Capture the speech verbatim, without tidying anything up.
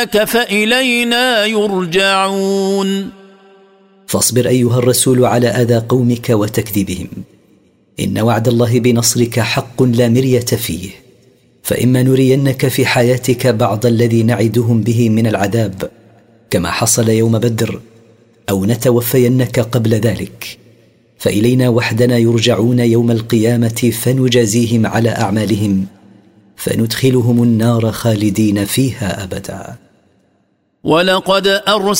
فإلينا يرجعون. فاصبر أيها الرسول على أذى قومك وتكذيبهم، إن وعد الله بنصرك حق لا مرية فيه، فإما نرينك في حياتك بعض الذي نعدهم به من العذاب كما حصل يوم بدر، أو نتوفينك قبل ذلك، فإلينا وحدنا يرجعون يوم القيامة فنجازيهم على أعمالهم فندخلهم النار خالدين فيها أبدا. ولقد أرسلنا